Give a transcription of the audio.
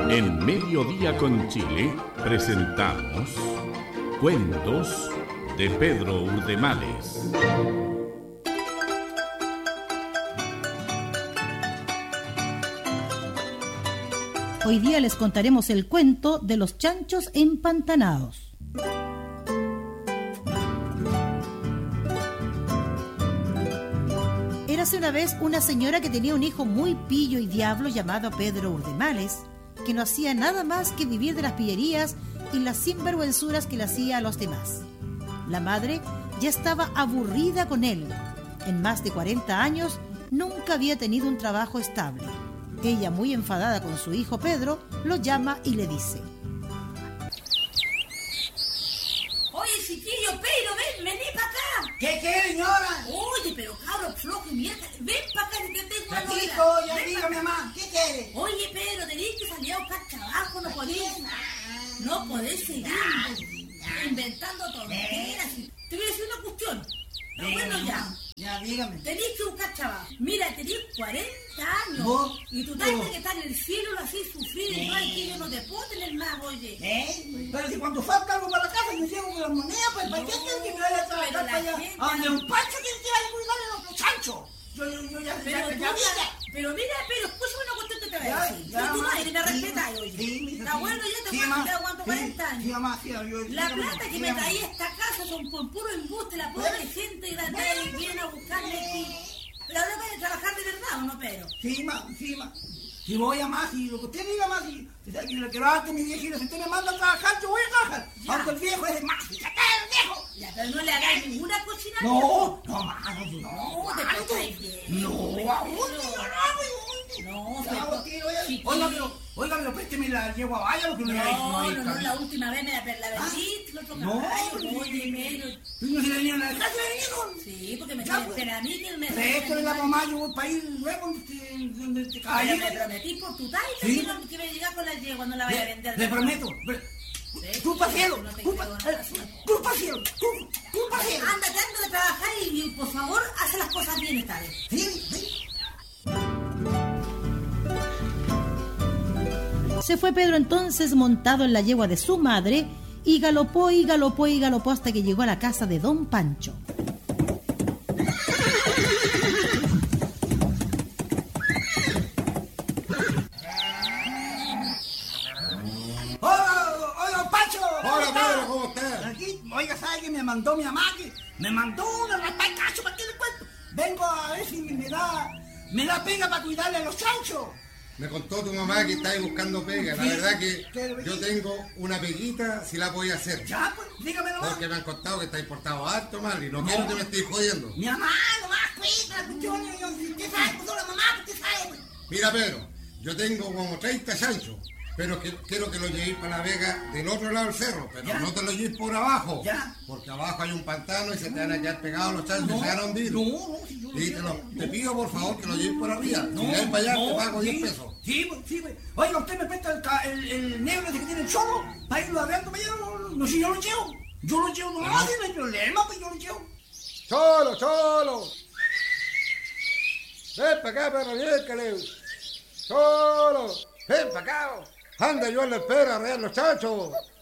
En Mediodía con Chile presentamos Cuentos de Pedro Urdemales. Hoy día les contaremos el cuento de los chanchos empantanados. Érase una vez una señora que tenía un hijo muy pillo y diablo llamado Pedro Urdemales, que no hacía nada más que vivir de las pillerías y las sinvergüenzuras que le hacía a los demás. La madre ya estaba aburrida con él. En más de 40 años nunca había tenido un trabajo estable. Ella, muy enfadada con su hijo Pedro, lo llama y le dice: Oye, chiquillo, Pedro, vení para acá. ¿Qué quiere, señora? Oye, pero cabro flojo y mierda, ven para acá que te tengo una novela. Chico, ya dígame, mamá, ¿qué quiere? Oye, Pedro, tenés que salir a buscar trabajo, no podés seguir inventando tonteras. Te voy a decir una cuestión. Pero bueno, ya, dígame. Tenés que buscar trabajo. Mira, tenés 40 años. ¿Vos? Y tú sabes que está en el cielo, lo hacís sufrir. Y no hay que yo no te puedo tener más, oye. Pero si cuando falta algo para la casa, me llevo con las monedas, pues ¿para qué quieren que me vaya a trabajar para allá? A donde un pancho que quiera cuidarle los chanchos. Yo ya Pero mira, escúchame una cuestión que te voy a decir. Yo tu madre me respeta, oye. Está bueno, yo te aguanto 40 años. Sí, mamá, sí, la plata que me traía a esta casa son por puro embuste, la pobre gente grande y viene a buscarme aquí. Pero ahora voy a trabajar de verdad, ¿o no, Pedro? Sí, ma. Si voy a más, y lo que usted diga más, y lo que va a hacer mi viejito, si usted me manda a trabajar, yo voy a trabajar. Aunque el viejo es de más, y ya cae el viejo. Ya, pero no le hagas ninguna cocina. No, te portáis bien. Oiga, pero présteme la yegua vaya, porque no, la última vez me la vendiste, el otro caballo, oye, menos. ¿No se le vinieron a la casa, le vinieron? Sí, porque me tienen a mí que me... Présteme la mamá, yo voy para ir luego donde te caballo. Me prometí por tu taita que me digas con la yegua, no la vaya a vender. Le prometo. Culpa cielo. Anda, ando de trabajar y por favor, haz las cosas bien esta vez. Sí. Se fue Pedro entonces montado en la yegua de su madre y galopó hasta que llegó a la casa de don Pancho. ¡Hola, Pancho! Hola, Pedro, ¿cómo estás? Aquí, oiga, ¿sabe que me mandó mi mamá? Me mandó una rapacacho, ¿para qué le cuento? Vengo a ver si me da pega para cuidarle a los chanchos. Me contó tu mamá que estáis buscando pega. La verdad que yo tengo una peguita, si la voy a hacer. Ya, pues, dígamelo. Porque me han contado que estáis portado harto mal y no quiero que me estéis jodiendo. Mi mamá, nomás, cuida, usted sabe, pues, la mamá, usted sabe. Mira, Pedro, yo tengo como 30 chanchos, pero quiero que lo llevéis para la vega del otro lado del cerro, pero ¿ya? No te lo llevéis por abajo. ¿Ya? Porque abajo hay un pantano y se te van a quedar pegados los chanchos y se van a hundir. Y te pido por favor que lo lleves por arriba. Si vienes para allá te pago 10 pesos. Sí, pues. Oiga, usted me presta el negro ese que tiene el cholo para irlo arreando para allá. No, si yo lo llevo. No hay problema, pues yo lo llevo. ¡Cholo! Ven para acá, perro, bien, ¡Cholo! ¡Ven para acá! Anda, yo le espero a arrear los chanchos.